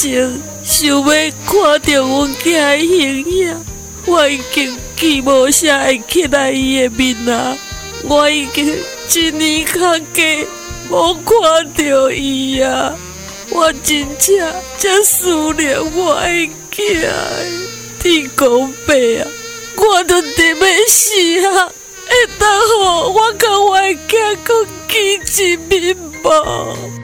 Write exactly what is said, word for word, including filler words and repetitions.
前想要看到阮囝的形影，我已经记无啥会起来伊的面啊！我已经一年较加无看到伊啊！我真正真思念我的囝的。天公伯啊，我都伫要死啊！会当互我甲我的囝讲见一面无？